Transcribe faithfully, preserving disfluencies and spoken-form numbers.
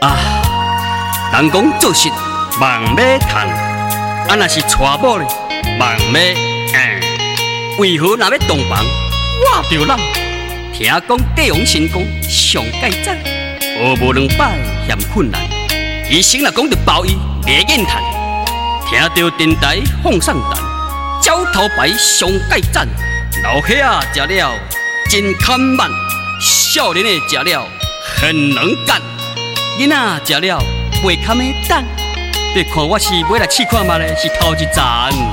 啊，人讲做事望要赚，啊若是娶某咧望要硬，为何若要洞房我着老？听讲帝王神功上介赞，学无两摆嫌困难，医生若讲着包医袂瘾趁，听着电台放送弹，鸟头牌上介赞，老伙仔食了真堪慢，少年的食了很能干，囡仔食了袂堪的等。你看我是买来试看嘛咧，是头一站。